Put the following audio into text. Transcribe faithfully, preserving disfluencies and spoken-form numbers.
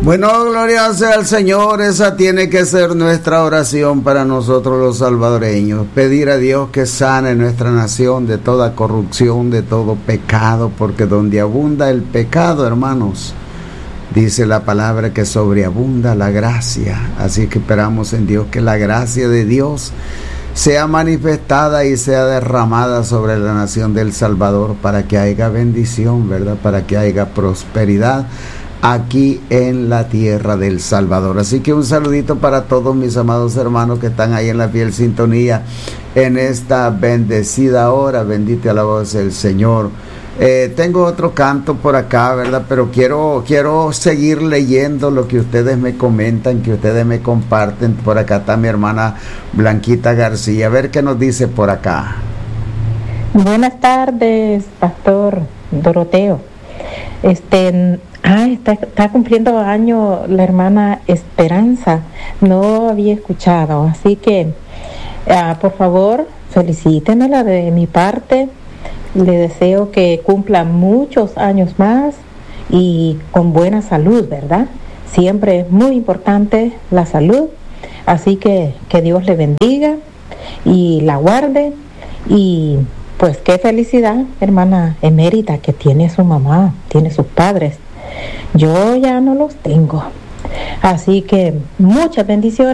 Bueno, gloria sea al Señor. Esa tiene que ser nuestra oración para nosotros los salvadoreños. Pedir a Dios que sane nuestra nación de toda corrupción, de todo pecado, porque donde abunda el pecado, hermanos, dice la palabra que sobreabunda la gracia. Así que esperamos en Dios que la gracia de Dios sea manifestada y sea derramada sobre la nación del Salvador, para que haya bendición, ¿verdad? Para que haya prosperidad aquí en la tierra del Salvador. Así que un saludito para todos mis amados hermanos que están ahí en la fiel sintonía en esta bendecida hora. Bendito y alabado sea el Señor. Eh, tengo otro canto por acá, ¿verdad? Pero quiero, quiero seguir leyendo lo que ustedes me comentan, que ustedes me comparten. Por acá está mi hermana Blanquita García. A ver qué nos dice por acá. Buenas tardes, Pastor Doroteo. Este, ah, está, está cumpliendo año la hermana Esperanza. No había escuchado, así que, ah, por favor, felicítemela de mi parte. Le deseo que cumpla muchos años más y con buena salud, ¿verdad? Siempre es muy importante la salud, así que que Dios le bendiga y la guarde. Y pues qué felicidad, hermana emérita, que tiene su mamá, tiene sus padres. Yo ya no los tengo, así que muchas bendiciones.